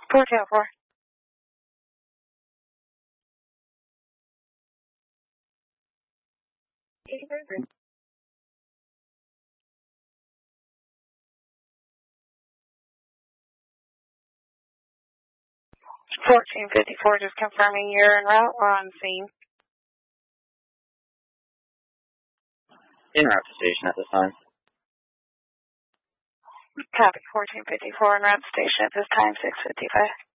1404. Okay. 1454, just confirming you're en route or on scene. En route to station at this time. Copy, 1454 en route to station at this time, 655.